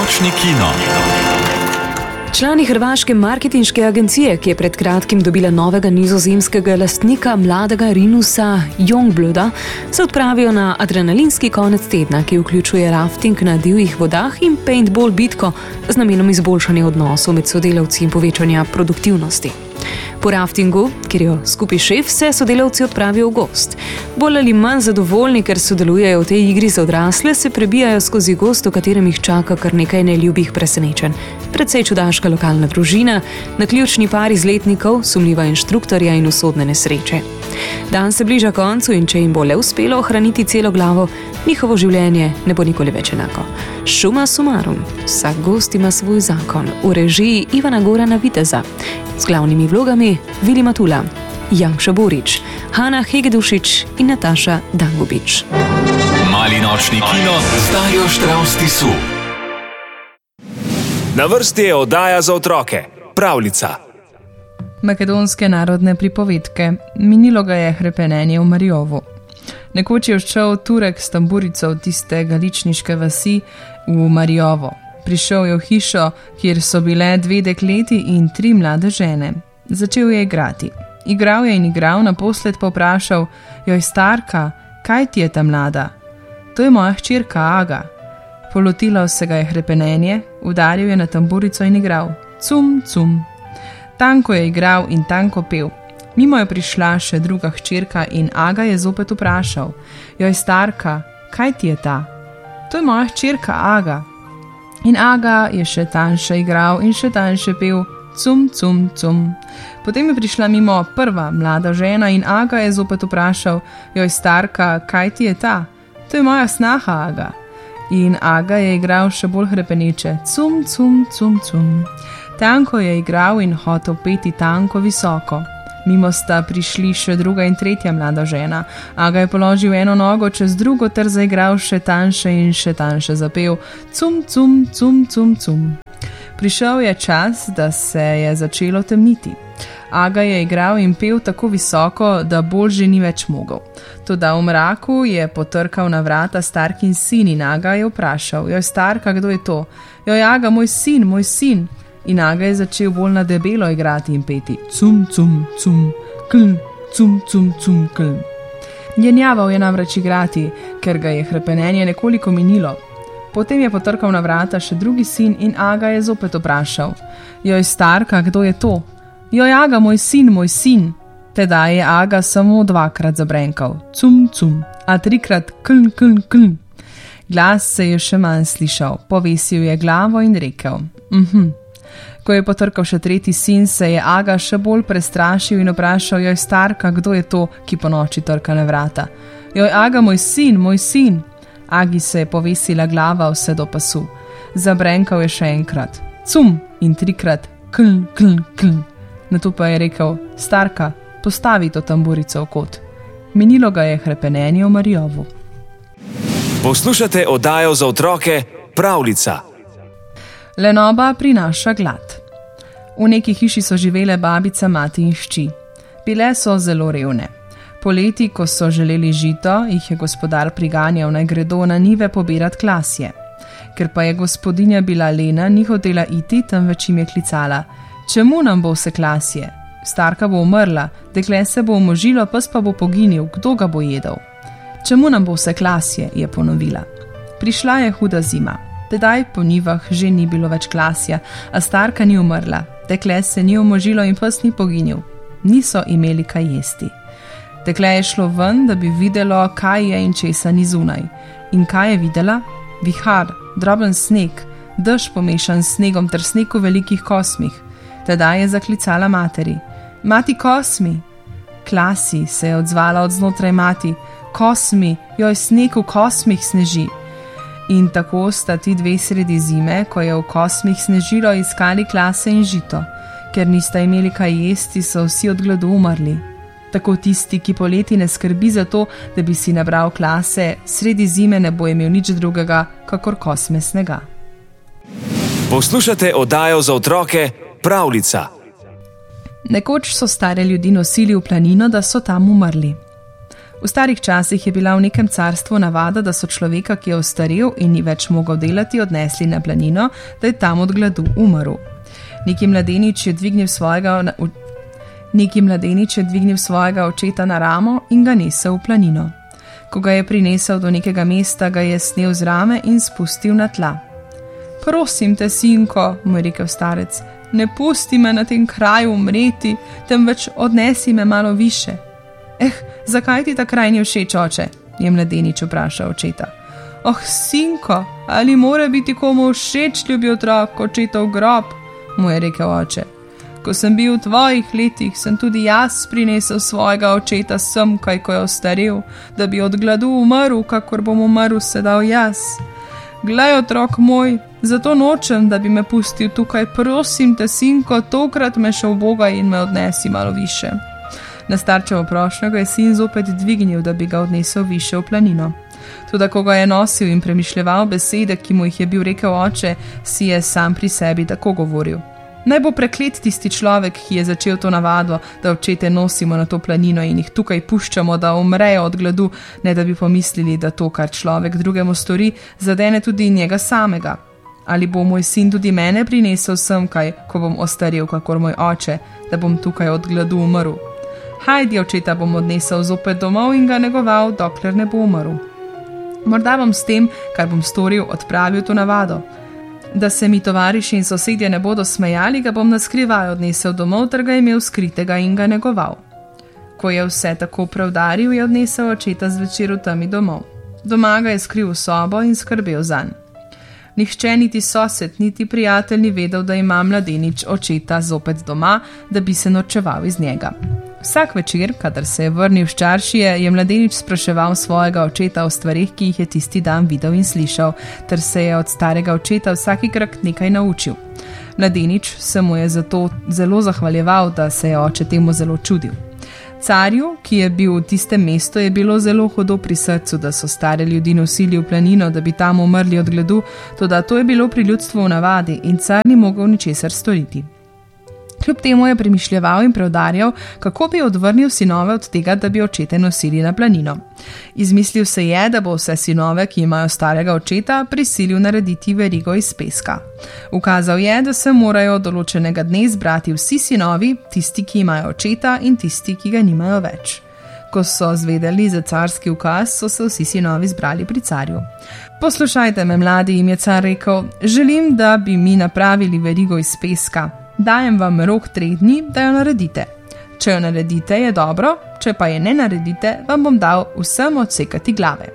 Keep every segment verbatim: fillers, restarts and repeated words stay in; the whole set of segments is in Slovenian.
nočni kino. Člani hrvaške marketinške agencije, ki je pred kratkim dobila novega nizozemskega lastnika, mladega Rinusa Youngblooda, se odpravijo na adrenalinski konec tedna, ki vključuje rafting na divjih vodah in paintball bitko z namenom izboljšanja odnosov med sodelavci in povečanja produktivnosti. Po raftingu, kjer jo skupaj šef, se sodelavci odpravijo v gozd. Bolj ali manj zadovoljni, ker sodelujejo v tej igri za odrasle, se prebijajo skozi gozd, v katerem jih čaka kar nekaj neljubih presenečenj. Predvsej čudaška lokalna družina, naključni par izletnikov, sumljiva inštruktorja in usodne nesreče. Dan se bliža koncu in če jim bo le uspelo ohraniti celo glavo, njihovo življenje ne bo nikoli več enako. Summa summarum, vsak gost ima svoj zakon, v režiji Ivana Gorana Viteza, s glavnimi vlogami Vili Matula, Janša Borič, Hana Hegedušič in Nataša Dangubič. Mali nočni kino z Darjo Štravs Tisu. Na vrsti je oddaja za otroke, Pravljica. Makedonske narodne pripovedke. Minilo ga je hrepenenje v Marijovu. Nekoč je odšel Turek s tamburico v tiste galičniške vasi v Marijovo. Prišel je v hišo, kjer so bile dve dekleti in tri mlade žene. Začel je igrati. Igral je in igral, naposled pa vprašal: "Joj, starka, kaj ti je ta mlada?" "To je moja hčerka Aga." Polotilo se ga je hrepenenje, udaril je na tamburico in igral. Cum, cum. Tanko je igral in tanko pel. Mimo je prišla še druga hčerka in Aga je zopet vprašal: "Joj, starka, kaj ti je ta?" "To je moja hčerka Aga." In Aga je še tanjše igral in še tanjše pel. Cum, cum, cum. Potem je prišla mimo prva mlada žena in Aga je zopet vprašal: "Joj, starka, kaj ti je ta?" "To je moja snaha Aga." In Aga je igral še bolj hrepeneče. Cum, cum, cum, cum. Tanko je igral in hotel peti tanko visoko. Mimo sta prišli še druga in tretja mlada žena. Aga je položil eno nogo čez drugo ter zaigral še tanjše in še tanjše zapel. Cum, cum, cum, cum, cum. Prišel je čas, da se je začelo temniti. Aga je igral in pel tako visoko, da bolj že ni več mogel. Toda v mraku je potrkal na vrata starkin sin in Aga je vprašal: "Joj, starka, kdo je to?" "Joj, Aga, moj sin, moj sin." In Aga je začel bolj na debelo igrati in peti. Cum, cum, cum, kln, cum, cum, cum, kln. Jenjaval je namreč igrati, ker ga je hrepenenje nekoliko minilo. Potem je potrkal na vrata še drugi sin in Aga je zopet vprašal: "Joj, starka, kdo je to?" "Joj, Aga, moj sin, moj sin." Tedaj je Aga samo dvakrat zabrenkal. Cum, cum, a trikrat kln, kln, kln. Glas se je še manj slišal. Povesil je glavo in rekel: Mhm. Ko je potrkal še tretji sin, se je Aga še bolj prestrašil in vprašal: "Joj, starka, kdo je to, ki po noči trka na vrata?" "Joj, Aga, moj sin, moj sin." Agi se je povesila glava vse do pasu. Zabrenkal je še enkrat. Cum in trikrat kln, kln, kln. Nato pa je rekel: "Starka, postavi to tamburico v kot." Minilo ga je hrepenenje v Marijovu. Poslušate oddajo za otroke, Pravljica. Lenoba prinaša glad. V neki hiši so živele babica, mati in hči. Bile so zelo revne. Poleti, ko so želeli žito, jih je gospodar priganjal, naj gredo na njive pobirat klasje. Ker pa je gospodinja bila lena, ni hotela iti, temveč jim je klicala: "Čemu nam bo vse klasje? Starka bo umrla, dekle se bo umožilo, pes pa bo poginil, kdo ga bo jedel?" "Čemu nam bo vse klasje?" je ponovila. Prišla je huda zima. Tedaj po njivah že ni bilo več klasja, a starka ni umrla, dekle se ni umožilo in pes ni poginil. Niso imeli kaj jesti. Dekle je šlo ven, da bi videlo, kaj je in česa ni zunaj. In kaj je videla? Vihar, droben sneg, dež pomešan s snegom ter sneg v velikih kosmih. Tedaj je zaklicala materi: "Mati, kosmi!" "Klasi," se je odzvala od znotraj mati. "Kosmi, joj, sneg v kosmih sneži." In tako sta ti dve sredi zime, ko je v kosmih snežilo, iskali klase in žito. Ker nista imeli kaj jesti, so vsi od gladu umrli. Tako tisti, ki poleti ne skrbi za to, da bi si nabral klase, sredi zime ne bo imel nič drugega, kakor kosme snega. Poslušate oddajo za otroke, Pravljica. Nekoč so stare ljudi nosili v planino, da so tam umrli. V starih časih je bila v nekem carstvu navada, da so človeka, ki je ostarel in ni več mogel delati, odnesli na planino, da je tam od gladu umrl. Neki mladenič je dvignil svojega, neki mladenič je dvignil svojega očeta na ramo in ga nesel v planino. Ko ga je prinesel do nekega mesta, ga je snel z rame in spustil na tla. Prosim te, sinko, mu je rekel starec, ne pusti me na tem kraju umreti, temveč odnesi me malo više. Eh, zakaj ti ta kraj ni všeč, oče? Je mladenič vprašal očeta. Oh, sinko, ali mora biti komu všeč, ljubi otrok, očetov grob? Mu je rekel oče. Ko sem bil v tvojih letih, sem tudi jaz prinesel svojega očeta sem, kaj ko je ostarel, da bi od gladu umrl, kakor bom umrl sedaj jaz. Glej, otrok moj, zato nočem, da bi me pustil tukaj, prosim te, sinko, tokrat me še ubogaj in me odnesi malo više. Na starčevo prošnjo ga je sin zopet dvignil, da bi ga odnesel više v planino. Toda ko ga je nosil in premišljeval besede, ki mu jih je bil rekel oče, si je sam pri sebi tako govoril. Naj bo preklet tisti človek, ki je začel to navado, da očete nosimo na to planino in jih tukaj puščamo, da umrejo od gladu, ne da bi pomislili, da to, kar človek drugemu stori, zadene tudi njega samega. Ali bo moj sin tudi mene prinesel semkaj, ko bom ostarel, kakor moj oče, da bom tukaj od gladu umrl? Hajdi, očeta bom odnesel zopet domov in ga negoval, dokler ne bo umrl. Morda bom s tem, kar bom storil, odpravil to navado. Da se mi tovariši in sosedje ne bodo smejali, ga bom naskrivaj odnesel domov, ter ga imel skritega in ga negoval. Ko je vse tako preudaril, je odnesel očeta zvečer v temi domov. Doma ga je skril v sobo in skrbel zanj. Nihče, niti sosed, niti prijatelj ni vedel, da ima mladenič očeta zopet doma, da bi se norčeval iz njega. Vsak večer, kadar se je vrnil s čaršije, je mladenič spraševal svojega očeta o stvarih, ki jih je tisti dan videl in slišal, ter se je od starega očeta vsakikrat nekaj naučil. Mladenič se mu je zato zelo zahvaljeval, da se je oče temu zelo čudil. Carju, ki je bil v tistem mestu, je bilo zelo hudo pri srcu, da so stare ljudi nosili v planino, da bi tam umrli od gladu, toda to je bilo pri ljudstvu v navadi in car ni mogel ničesar storiti. Kljub temu je premišljeval in preudarjal, kako bi odvrnil sinove od tega, da bi očete nosili na planino. Izmislil se je, da bo vse sinove, ki imajo starega očeta, prisilil narediti verigo iz peska. Ukazal je, da se morajo določenega dne zbrati vsi sinovi, tisti, ki imajo očeta in tisti, ki ga nimajo več. Ko so zvedeli za carski ukaz, so se vsi sinovi zbrali pri carju. Poslušajte me, mladi, jim je car rekel, želim, da bi mi napravili verigo iz peska. Dajem vam rok treh dni, da jo naredite. Če jo naredite, je dobro, če pa je ne naredite, vam bom dal vsem odsekati glave.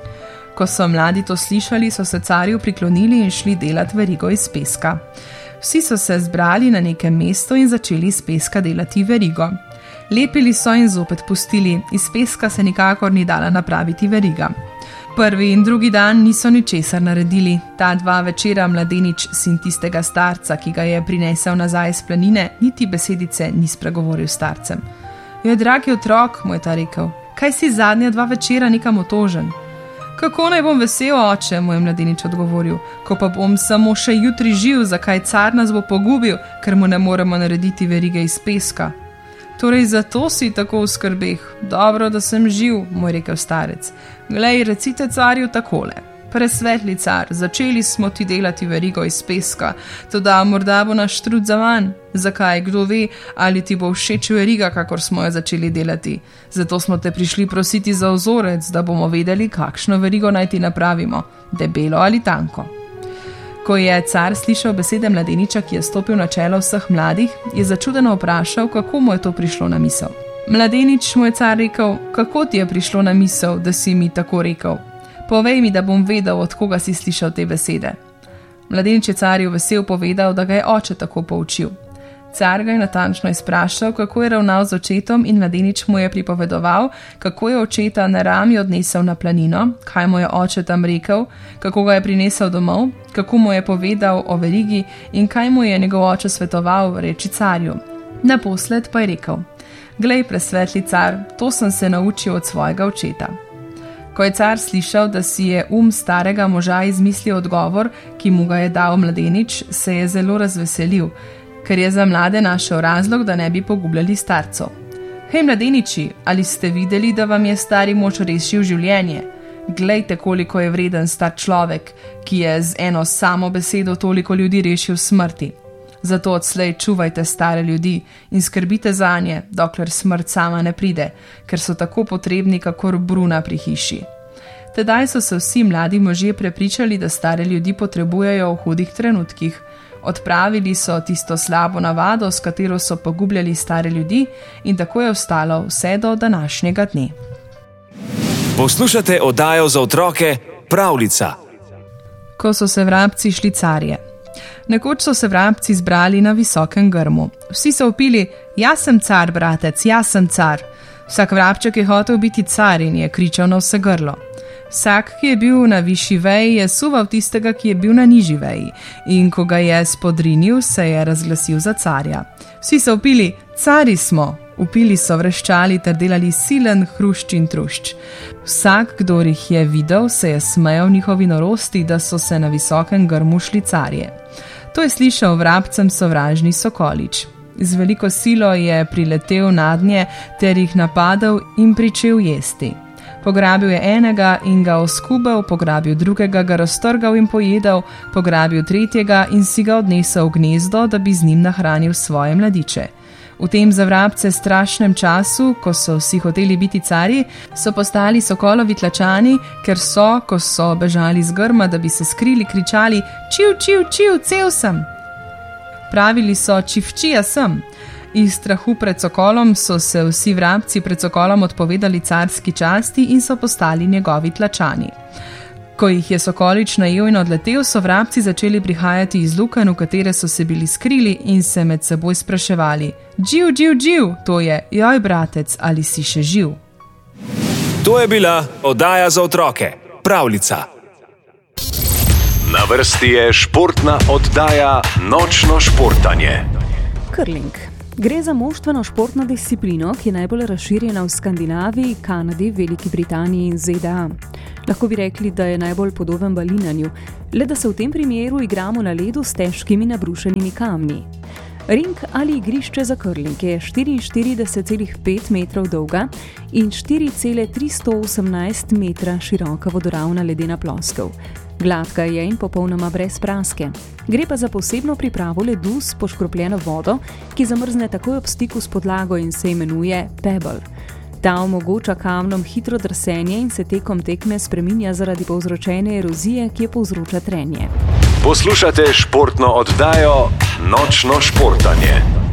Ko so mladi to slišali, so se carju priklonili in šli delati verigo iz peska. Vsi so se zbrali na nekem mestu in začeli iz peska delati verigo. Lepili so in zopet pustili, iz peska se nikakor ni dala napraviti veriga. Prvi in drugi dan niso ničesar naredili. Ta dva večera mladenič, sin tistega starca, ki ga je prinesel nazaj iz planine, niti besedice ni spregovoril starcem. Je, dragi otrok, mu je ta rekel, kaj si zadnja dva večera nekam otožen? Kako naj bom vesel, oče, mu je mladenič odgovoril, ko pa bom samo še jutri živ, zakaj car nas bo pogubil, ker mu ne moremo narediti verige iz peska. Torej, zato si tako v skrbeh. Dobro, da sem živ, mu je rekel starec. Glej, recite carju takole. Presvetli car, začeli smo ti delati verigo iz peska, toda morda bo naš trud zamanj. Zakaj, kdo ve, ali ti bo všeč veriga, kakor smo jo začeli delati. Zato smo te prišli prositi za vzorec, da bomo vedeli, kakšno verigo naj ti napravimo, debelo ali tanko. Ko je car slišal besede mladeniča, ki je stopil na čelo vseh mladih, je začudeno vprašal, kako mu je to prišlo na misel. Mladenič, mu je car rekel, kako ti je prišlo na misel, da si mi tako rekel? Povej mi, da bom vedel, od koga si slišal te besede. Mladenič je carju vesel povedal, da ga je oče tako poučil. Car ga je natančno izprašal, kako je ravnal z očetom in mladenič mu je pripovedoval, kako je očeta na rami odnesel na planino, kaj mu je oče tam rekel, kako ga je prinesel domov, kako mu je povedal o verigi in kaj mu je njegov oče svetoval reči carju. Naposled pa je rekel, glej, presvetli car, to sem se naučil od svojega očeta. Ko je car slišal, da si je um starega moža izmislil odgovor, ki mu ga je dal mladenič, se je zelo razveselil, ker je za mlade našel razlog, da ne bi pogubljali starcev. Hej, mladeniči, ali ste videli, da vam je stari mož rešil življenje? Glejte, koliko je vreden star človek, ki je z eno samo besedo toliko ljudi rešil smrti. Zato odslej čuvajte stare ljudi in skrbite zanje, dokler smrt sama ne pride, ker so tako potrebni, kakor bruna pri hiši. Tedaj so se vsi mladi možje prepričali, da stare ljudi potrebujejo v hudih trenutkih. Odpravili so tisto slabo navado, s katero so pogubljali stare ljudi, in tako je ostalo vse do današnjega dne. Poslušate oddajo za otroke Pravljica. Ko so se vrabci šli carje. Nekoč so se vrabci zbrali na visokem grmu. Vsi so vpili: jaz sem car, bratec, jaz sem car. Vsak vrabček je hotel biti car in je kričal na vse grlo. Vsak, ki je bil na višji veji, je suval tistega, ki je bil na nižji veji, in ko ga je spodrinil, se je razglasil za carja. Vsi so vpili: cari smo. Vpili so, vreščali ter delali silen hrušč in trušč. Vsak, kdor jih je videl, se je smejal njihovi norosti, da so se na visokem grmu šli carje. To je slišal vrabcem sovražni sokolič. Z veliko silo je priletel nadnje ter jih napadel in pričel jesti. Pograbil je enega in ga oskubal, pograbil drugega, ga raztrgal in pojedal, pograbil tretjega in si ga odnesel v gnezdo, da bi z njim nahranil svoje mladiče. V tem za vrabce strašnem času, ko so vsi hoteli biti carji, so postali sokolovi tlačani, ker so, ko so bežali z grma, da bi se skrili, kričali: čiv, čiv, čiv, cel sem. Pravili so: čivčija sem. Iz strahu pred sokolom so se vsi vrabci pred sokolom odpovedali carski časti in so postali njegovi tlačani. Ko jih je sokolič najel in odletel, so vrabci začeli prihajati iz luken, v katere so se bili skrili, in se med seboj spraševali: dživ, dživ, dživ, to je: joj, bratec, ali si še živ? To je bila oddaja za otroke Pravljica. Na vrsti je športna oddaja Nočno športanje. Curling. Gre za moštveno športno disciplino, ki je najbolj razširjena v Skandinaviji, Kanadi, Veliki Britaniji in Z D A. Lahko bi rekli, da je najbolj podoben balinanju, le da se v tem primeru igramo na ledu s težkimi nabrušenimi kamni. Ring ali igrišče za curling je štiriinštirideset celih pet metrov dolga in štiri celih tristo osemnajst metra široka vodoravna ledena ploskev. Gladka je in popolnoma brez praske. Gre pa za posebno pripravo ledu s poškropljeno vodo, ki zamrzne takoj ob stiku s podlago in se imenuje pebble. Ta omogoča kamnom hitro drsenje in se tekom tekme spreminja zaradi povzročene erozije, ki je povzroča trenje. Poslušate športno oddajo Nočno športanje.